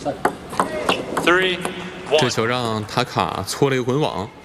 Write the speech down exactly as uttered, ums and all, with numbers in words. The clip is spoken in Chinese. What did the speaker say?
Three, 这 one. 球让塔卡搓了一个滚网。